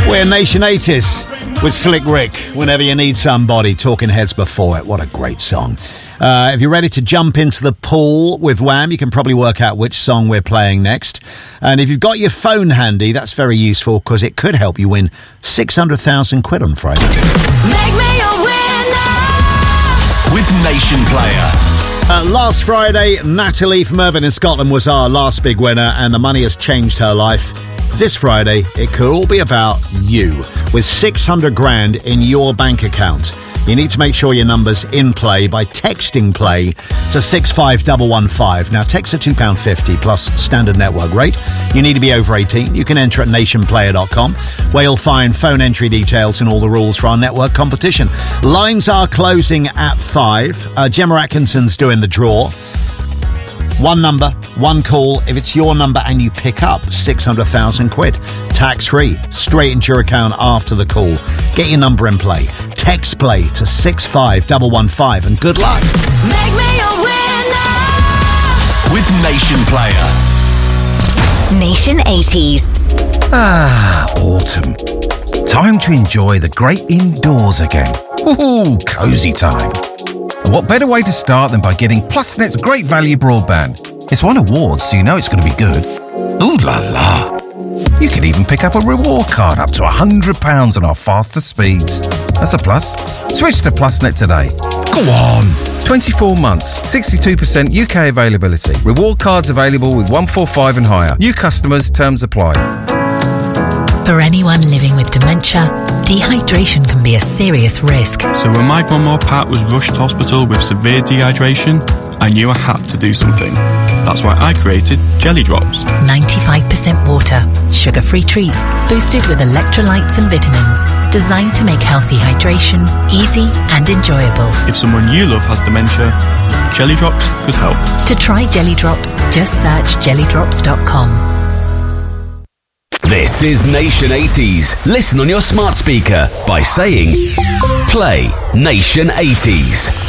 We're Nation 80s with Slick Rick. Whenever you need somebody, Talking Heads before it. What a great song. If you're ready to jump into the pool with Wham, you can probably work out which song we're playing next. And if you've got your phone handy, that's very useful because it could help you win 600,000 quid on Friday. Make me a winner with Nation Player. Last Friday, Natalie from Irvine in Scotland was our last big winner, and the money has changed her life. This Friday, it could all be about you, with 600 grand in your bank account. You need to make sure your number's in play by texting play to 65115. Now, text at £2.50 plus standard network rate. You need to be over 18. You can enter at nationplayer.com, where you'll find phone entry details and all the rules for our network competition. Lines are closing at 5. Gemma Atkinson's doing the draw. One number, one call. If it's your number and you pick up, 600,000 quid. Tax-free, straight into your account after the call. Get your number in play. Text play to 65115 and good luck. Make me a winner with Nation Player. Nation 80s. Autumn. Time to enjoy the great indoors again. Ooh, cosy time. And what better way to start than by getting Plusnet's great value broadband? It's won awards, so you know it's going to be good. Ooh la la. You can even pick up a reward card up to £100 on our faster speeds. That's a plus. Switch to Plusnet today. Go on! 24 months, 62% UK availability. Reward cards available with 145 and higher. New customers, terms apply. For anyone living with dementia, dehydration can be a serious risk. So when my grandma Pat was rushed to hospital with severe dehydration, I knew I had to do something. That's why I created Jelly Drops. 95% water, sugar-free treats, boosted with electrolytes and vitamins, designed to make healthy hydration easy and enjoyable. If someone you love has dementia, Jelly Drops could help. To try Jelly Drops, just search jellydrops.com. This is Nation 80s. Listen on your smart speaker by saying, play Nation 80s.